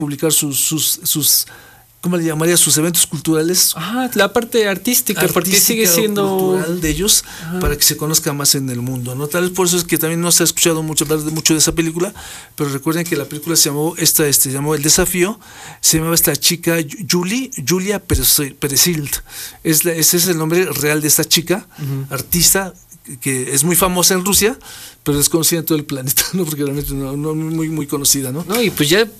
publicar sus ¿cómo le llamaría? Sus eventos culturales. La parte artística, porque sigue siendo cultural de ellos, para que se conozca más en el mundo, ¿no? Tal vez por eso es que también no se ha escuchado mucho hablar mucho de esa película, pero recuerden que la película se llamó llamó El Desafío, se llamaba esta chica Julia Peresild. Ese es el nombre real de esta chica, artista, que es muy famosa en Rusia, pero desconocida en todo el planeta, ¿no? Porque realmente no muy conocida, ¿no? No, y pues ya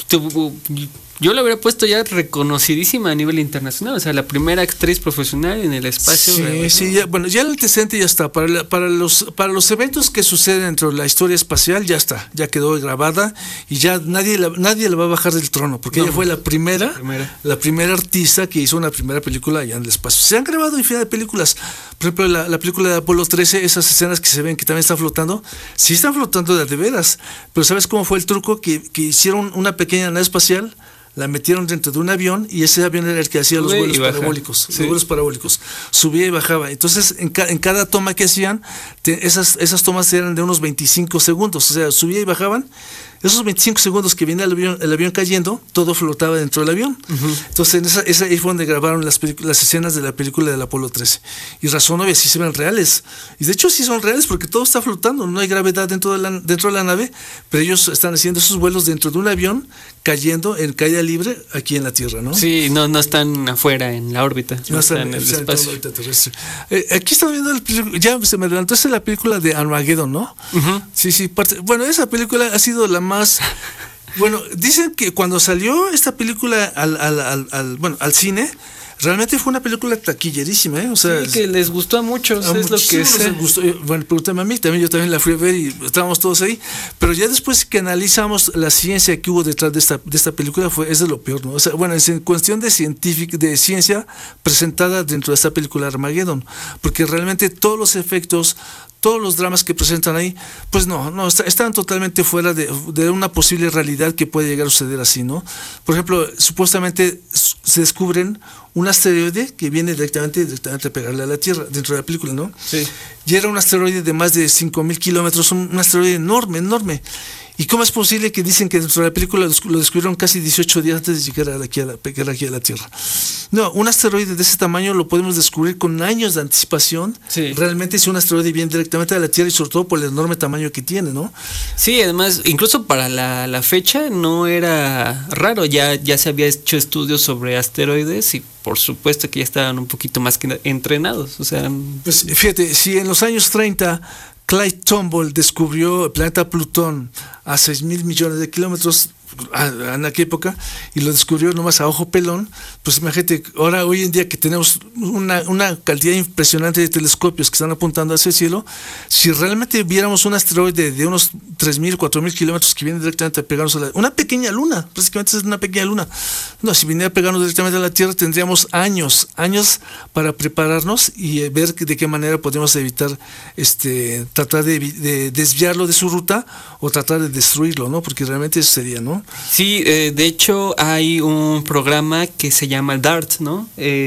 yo la hubiera puesto ya reconocidísima a nivel internacional, o sea, la primera actriz profesional en el espacio. Sí, ya, bueno, ya el antecedente ya está. Para los eventos que suceden dentro de la historia espacial ya está, ya quedó grabada y ya nadie la va a bajar del trono, porque ella fue la primera artista que hizo una primera película allá en el espacio. Se han grabado infinidad de películas, por ejemplo, la película de Apolo 13, esas escenas que se ven que también están flotando, sí están flotando de veras, pero ¿sabes cómo fue el truco? Que hicieron una pequeña nave espacial, la metieron dentro de un avión y ese avión era el que hacía los vuelos parabólicos. Sí. Los vuelos parabólicos. Subía y bajaba. Entonces, en cada toma que hacían, esas tomas eran de unos 25 segundos. O sea, subía y bajaban. Esos 25 segundos que viene el avión cayendo, todo flotaba dentro del avión. Entonces, ahí fue donde grabaron las escenas de la película del Apolo 13. Y razón obvia, sí se ven reales. Y de hecho sí son reales porque todo está flotando, no hay gravedad dentro de la nave, pero ellos están haciendo esos vuelos dentro de un avión, cayendo en caída libre aquí en la Tierra, ¿no? Sí, no están afuera en la órbita, no están en el espacio. En la órbita terrestre. Aquí estamos viendo ya se me adelantó, esta es la película de Armageddon, ¿no? Sí, bueno, esa película ha sido la más... Bueno, dicen que cuando salió esta película al cine, realmente fue una película taquillerísima, ¿eh? O sea, sí, que les gustó a muchos, es lo que sé. Gustó. Bueno, pregúntame a mí, yo también la fui a ver y estábamos todos ahí, pero ya después que analizamos la ciencia que hubo detrás de esta película, es de lo peor, ¿no? O sea, bueno, es en cuestión de ciencia presentada dentro de esta película Armageddon, porque realmente todos los efectos, todos los dramas que presentan ahí, pues no, están totalmente fuera de una posible realidad que puede llegar a suceder así, ¿no? Por ejemplo, supuestamente se descubren un asteroide que viene directamente a pegarle a la Tierra, dentro de la película, ¿no? Sí. Y era un asteroide de más de 5,000 kilómetros, un asteroide enorme. ¿Y cómo es posible que dicen que dentro de la película lo descubrieron casi 18 días antes de llegar aquí a la Tierra? No, un asteroide de ese tamaño lo podemos descubrir con años de anticipación. Sí. Realmente si un asteroide viene directamente a la Tierra y sobre todo por el enorme tamaño que tiene, ¿no? Sí, además, incluso para la fecha no era raro, ya se había hecho estudios sobre asteroides y por supuesto que ya estaban un poquito más que entrenados, o sea... Pues fíjate, si en los años 30 Clyde Tombaugh descubrió el planeta Plutón a 6,000 millones de kilómetros en aquella época y lo descubrió nomás a ojo pelón, pues imagínate, hoy en día que tenemos una cantidad impresionante de telescopios que están apuntando hacia el cielo, si realmente viéramos un asteroide de unos 3,000, 4,000 kilómetros que viene directamente a pegarnos a una pequeña luna, prácticamente es una pequeña luna, no, si viniera a pegarnos directamente a la Tierra tendríamos años para prepararnos y ver de qué manera podríamos evitar tratar de desviarlo de su ruta o tratar de destruirlo, ¿no? Porque realmente eso sería, ¿no? Sí, de hecho hay un programa que se llama DART, ¿no?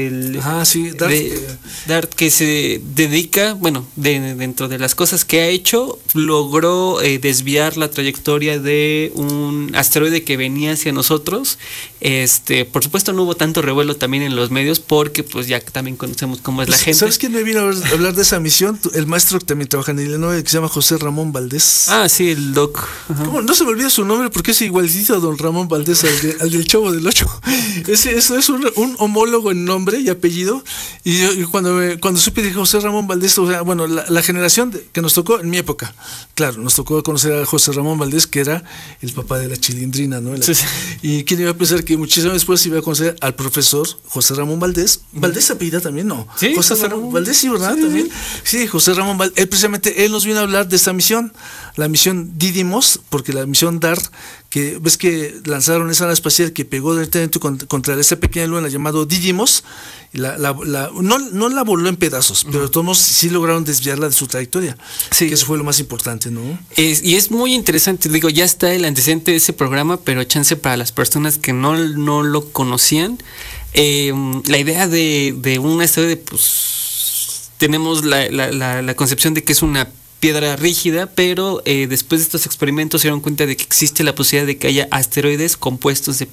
DART que se dedica, bueno, dentro de las cosas que ha hecho, logró desviar la trayectoria de un asteroide que venía hacia nosotros. Por supuesto no hubo tanto revuelo también en los medios porque pues ya también conocemos cómo es la gente. ¿Sabes quién me vino a hablar de esa misión? El maestro que también trabaja en Illinois, que se llama José Ramón Valdés. Ah, sí, el doc. ¿Cómo? No se me olvida su nombre porque es igualito a don Ramón Valdés, al del Chavo del Ocho. Eso es un homólogo en nombre y apellido. Y cuando supe de José Ramón Valdés, o sea, bueno, la generación que nos tocó en mi época, claro, nos tocó conocer a José Ramón Valdés, que era el papá de la Chilindrina, ¿no? Sí. Y quién iba a pensar que muchísimo después iba a conocer al profesor José Ramón Valdés. ¿Valdés apellida también? No. Sí, José Ramón Valdés, sí, ¿verdad? Sí. También. Sí, José Ramón Valdés. Él nos vino a hablar de esta misión, la misión Didymos, porque la misión DART, que ves que lanzaron esa nave espacial que pegó directamente contra esa pequeña luna llamado Didymos, no la voló en pedazos, pero todos sí lograron desviarla de su trayectoria. Sí. Que eso fue lo más importante, ¿no? Y es muy interesante, digo, ya está el antecedente de ese programa, pero chance para las personas que no lo conocían, la idea de un asteroide, pues tenemos la concepción de que es una piedra rígida, pero después de estos experimentos se dieron cuenta de que existe la posibilidad de que haya asteroides compuestos de